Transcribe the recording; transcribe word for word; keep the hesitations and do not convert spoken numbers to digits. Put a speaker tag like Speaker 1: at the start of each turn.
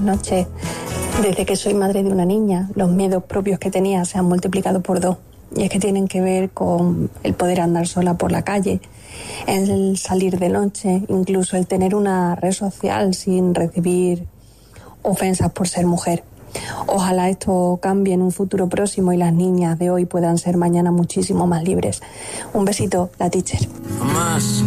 Speaker 1: noches. Desde que soy madre de una niña, los miedos propios que tenía se han multiplicado por dos. Y es que tienen que ver con el poder andar sola por la calle, el salir de noche, incluso el tener una red social sin recibir ofensas por ser mujer. Ojalá esto cambie en un futuro próximo y las niñas de hoy puedan ser mañana muchísimo más libres. Un besito, la teacher.
Speaker 2: Más.